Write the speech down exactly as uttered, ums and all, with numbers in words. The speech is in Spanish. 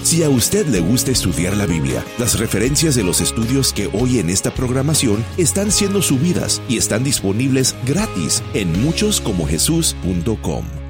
Si a usted le gusta estudiar la Biblia, las referencias de los estudios que oye en esta programación están siendo subidas y están disponibles gratis en muchos como jesús punto com.